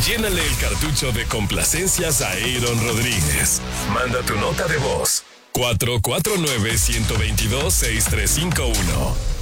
Llénale el cartucho de complacencias a Aaron Rodríguez. Manda tu nota de voz. 449-122-6351